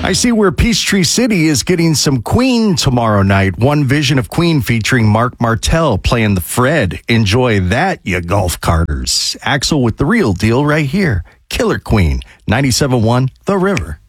I see where Peachtree City is getting some Queen tomorrow night. One Vision of Queen featuring Mark Martel playing the Fred. Enjoy that, you golf carters. Axel with the real deal right here. Killer Queen, 97.1 The River.